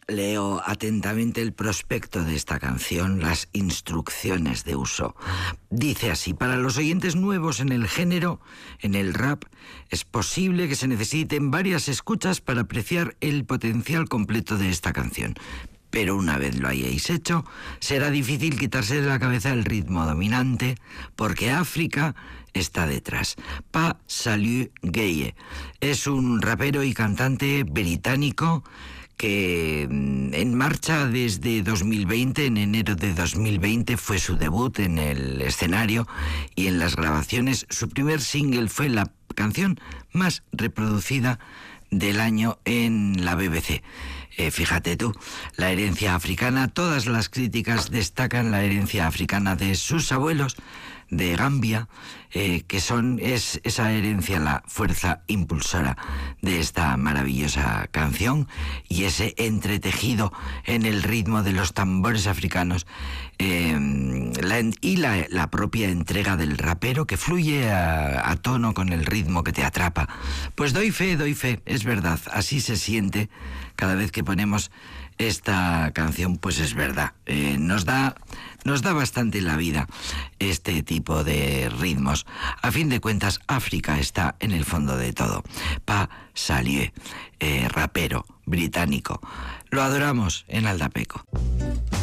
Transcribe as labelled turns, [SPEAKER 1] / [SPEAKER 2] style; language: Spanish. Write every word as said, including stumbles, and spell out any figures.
[SPEAKER 1] leo atentamente el prospecto de esta canción, las instrucciones de uso. Dice así: para los oyentes nuevos en el género, en el rap, es posible que se necesiten varias escuchas para apreciar el potencial completo de esta canción. Pero una vez lo hayáis hecho, será difícil quitarse de la cabeza el ritmo dominante, porque África está detrás. Pa Salieu Gueye es un rapero y cantante británico que en marcha desde dos mil veinte, en enero de dos mil veinte fue su debut en el escenario y en las grabaciones. Su primer single fue la canción más reproducida del año en la B B C. Eh, fíjate tú, la herencia africana, todas las críticas destacan la herencia africana de sus abuelos de Gambia, eh, que son es esa herencia la fuerza impulsora de esta maravillosa canción, y ese entretejido en el ritmo de los tambores africanos, eh, la, y la, la propia entrega del rapero que fluye a, a tono con el ritmo que te atrapa. Pues doy fe, doy fe, es verdad, así se siente cada vez que ponemos esta canción, pues es verdad, eh, nos da nos da bastante la vida este tipo de ritmos. A fin de cuentas, África está en el fondo de todo. Pa Salieu, eh, rapero británico, lo adoramos en Aldapeco.